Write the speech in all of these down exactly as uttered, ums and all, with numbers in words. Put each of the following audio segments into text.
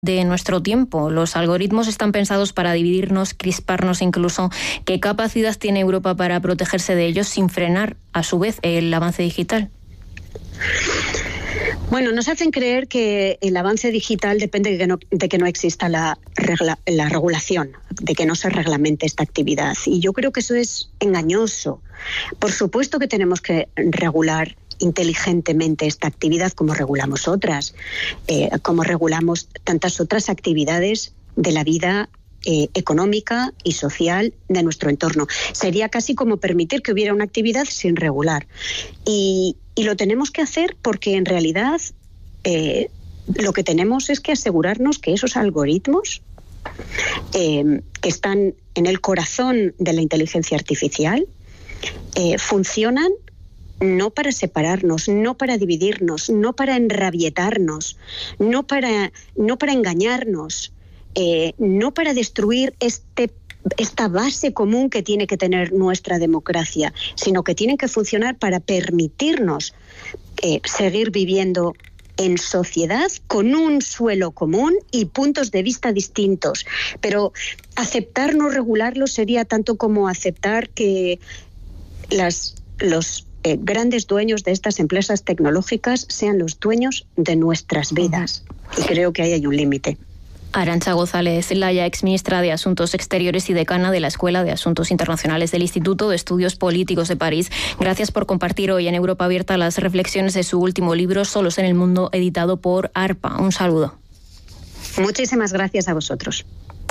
de nuestro tiempo. Los algoritmos están pensados para dividirnos, crisparnos incluso. ¿Qué capacidad tiene Europa para protegerse de ellos sin frenar, a su vez, el avance digital? Bueno, nos hacen creer que el avance digital depende de que no, de que no exista la, regla, la regulación, de que no se reglamente esta actividad. Y yo creo que eso es engañoso. Por supuesto que tenemos que regular inteligentemente esta actividad como regulamos otras, eh, como regulamos tantas otras actividades de la vida eh, económica y social de nuestro entorno. Sería casi como permitir que hubiera una actividad sin regular. Y, y lo tenemos que hacer porque en realidad eh, lo que tenemos es que asegurarnos que esos algoritmos eh, que están en el corazón de la inteligencia artificial eh, funcionan no para separarnos, no para dividirnos, no para enrabietarnos, no para, no para engañarnos, eh, no para destruir este, esta base común que tiene que tener nuestra democracia, sino que tienen que funcionar para permitirnos eh, seguir viviendo en sociedad con un suelo común y puntos de vista distintos. Pero aceptar no regularlo sería tanto como aceptar que las, los Eh, grandes dueños de estas empresas tecnológicas sean los dueños de nuestras vidas. Y creo que ahí hay un límite. Arantxa González Laya, exministra de Asuntos Exteriores y decana de la Escuela de Asuntos Internacionales del Instituto de Estudios Políticos de París. Gracias por compartir hoy en Europa Abierta las reflexiones de su último libro, Solos en el Mundo, editado por ARPA. Un saludo. Muchísimas gracias a vosotros.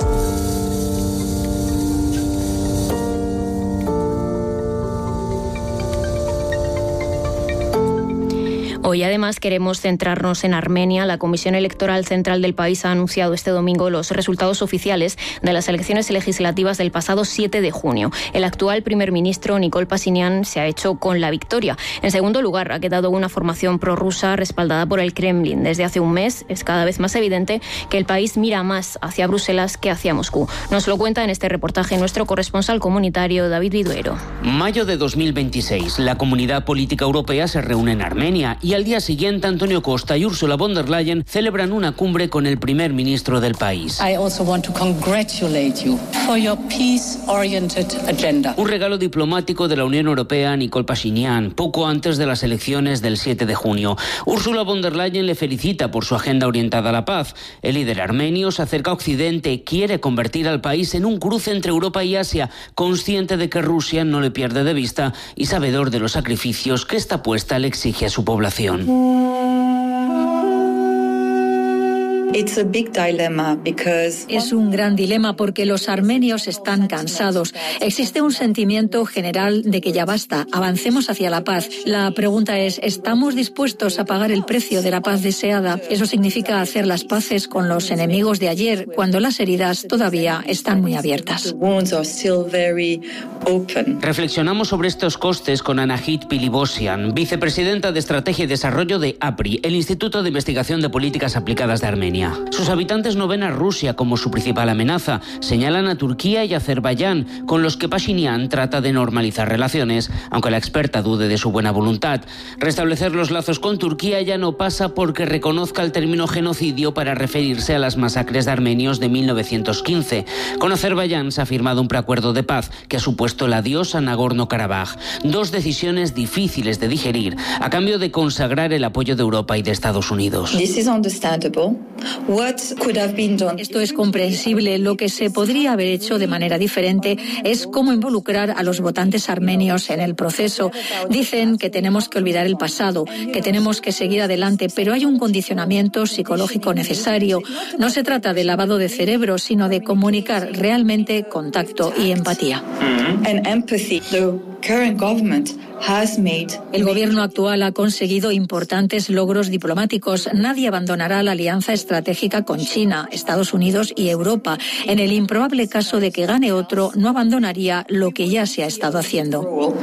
Hoy además queremos centrarnos en Armenia. La Comisión Electoral Central del país ha anunciado este domingo los resultados oficiales de las elecciones legislativas del pasado siete de junio. El actual primer ministro Nikol Pashinyan se ha hecho con la victoria. En segundo lugar ha quedado una formación prorrusa respaldada por el Kremlin. Desde hace un mes es cada vez más evidente que el país mira más hacia Bruselas que hacia Moscú. Nos lo cuenta en este reportaje nuestro corresponsal comunitario David Viduero. Mayo de dos mil veintiséis. La Comunidad Política Europea se reúne en Armenia y al día siguiente Antonio Costa y Ursula von der Leyen celebran una cumbre con el primer ministro del país. I also want to congratulate you for your peace-oriented agenda. Un regalo diplomático de la Unión Europea a Nikol Pashinyan, poco antes de las elecciones del siete de junio. Ursula von der Leyen le felicita por su agenda orientada a la paz. El líder armenio se acerca a Occidente, quiere convertir al país en un cruce entre Europa y Asia, consciente de que Rusia no le pierde de vista y sabedor de los sacrificios que esta apuesta le exige a su población. It's a big dilemma because... Es un gran dilema porque los armenios están cansados. Existe un sentimiento general de que ya basta, avancemos hacia la paz. La pregunta es, ¿estamos dispuestos a pagar el precio de la paz deseada? Eso significa hacer las paces con los enemigos de ayer, cuando las heridas todavía están muy abiertas. Reflexionamos sobre estos costes con Anahit Pilibosyan, vicepresidenta de Estrategia y Desarrollo de APRI, el Instituto de Investigación de Políticas Aplicadas de Armenia. Sus habitantes no ven a Rusia como su principal amenaza, señalan a Turquía y Azerbaiyán, con los que Pashinyan trata de normalizar relaciones, aunque la experta dude de su buena voluntad. Restablecer los lazos con Turquía ya no pasa porque reconozca el término genocidio para referirse a las masacres de armenios de mil novecientos quince. Con Azerbaiyán se ha firmado un preacuerdo de paz que ha supuesto el adiós a Nagorno-Karabaj. Dos decisiones difíciles de digerir a cambio de consagrar el apoyo de Europa y de Estados Unidos. This is understandable. What could have been done? Esto es comprensible. Lo que se podría haber hecho de manera diferente es cómo involucrar a los votantes armenios en el proceso. Dicen que tenemos que olvidar el pasado, que tenemos que seguir adelante, pero hay un condicionamiento psicológico necesario. No se trata de lavado de cerebro, sino de comunicar realmente contacto y empatía. And empathy. The current government has made... El gobierno actual ha conseguido importantes logros diplomáticos. Nadie abandonará la alianza estratégica con China, Estados Unidos y Europa. En el improbable caso de que gane otro, no abandonaría lo que ya se ha estado haciendo.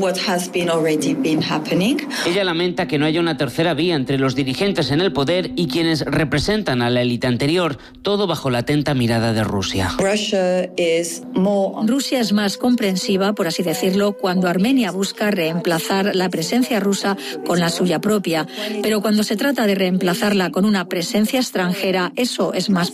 Ella lamenta que no haya una tercera vía entre los dirigentes en el poder y quienes representan a la élite anterior, todo bajo la atenta mirada de Rusia. Russia is more... Rusia es más comprensiva, por así decirlo, cuando Armenia busca reemplazar la presencia rusa con la suya propia. Pero cuando se trata de reemplazarla con una presencia extranjera, eso es más